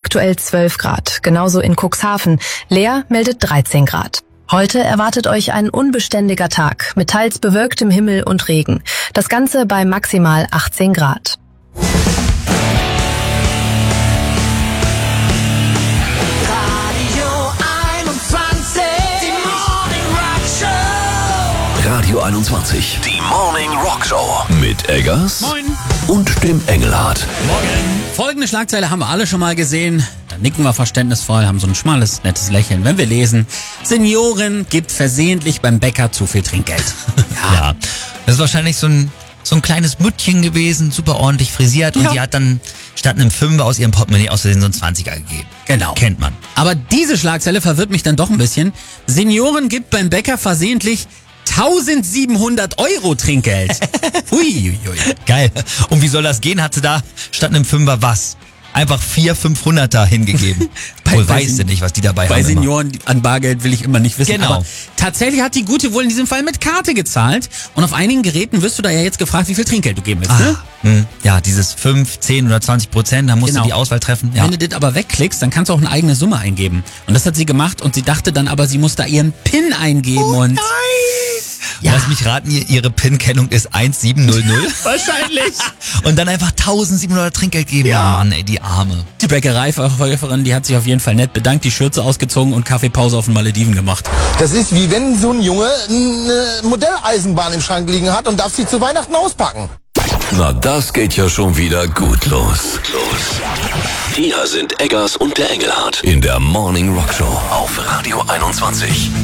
aktuell 12 Grad, genauso in Cuxhaven. Leer meldet 13 Grad. Heute erwartet euch ein unbeständiger Tag mit teils bewölktem Himmel und Regen. Das Ganze bei maximal 18 Grad. Radio 21, die Morning Rock Show mit Eggers. Moin. Und dem Engelhardt. Morgen. Folgende Schlagzeile haben wir alle schon mal gesehen. Da nicken wir verständnisvoll, haben so ein schmales, nettes Lächeln, wenn wir lesen: Seniorin gibt versehentlich beim Bäcker zu viel Trinkgeld. Ja, das ist wahrscheinlich so ein kleines Müttchen gewesen, super ordentlich frisiert, und die hat dann statt einem Fünfer aus ihrem Portemonnaie aus Versehen so einen 20er gegeben. Genau. Kennt man. Aber diese Schlagzeile verwirrt mich dann doch ein bisschen. Seniorin gibt beim Bäcker versehentlich 1700 € Trinkgeld. Ui. Geil. Und wie soll das gehen? Hat sie da statt einem Fünfer was? Einfach 400-500er hingegeben. Wohl weiß sie nicht, was die dabei haben. Bei Senioren an Bargeld will ich immer nicht wissen. Genau. Aber tatsächlich hat die Gute wohl in diesem Fall mit Karte gezahlt. Und auf einigen Geräten wirst du da ja jetzt gefragt, wie viel Trinkgeld du geben willst, ne? Ja, dieses 5, 10 oder 20%, da musst du die Auswahl treffen. Ja. Wenn du das aber wegklickst, dann kannst du auch eine eigene Summe eingeben. Und das hat sie gemacht, und sie dachte dann aber, sie muss da ihren PIN eingeben. Nein! Ja. Lass mich raten, ihre PIN-Kennung ist 1700. Wahrscheinlich. Und dann einfach 1700 Trinkgeld geben. Ja, Mann, ey, die Arme. Die Bäckereiverkäuferin, die hat sich auf jeden Fall nett bedankt, die Schürze ausgezogen und Kaffeepause auf den Malediven gemacht. Das ist wie wenn so ein Junge eine Modelleisenbahn im Schrank liegen hat und darf sie zu Weihnachten auspacken. Na, das geht ja schon wieder gut los. Hier sind Eggers und der Engelhardt in der Morning Rock Show auf Radio 21.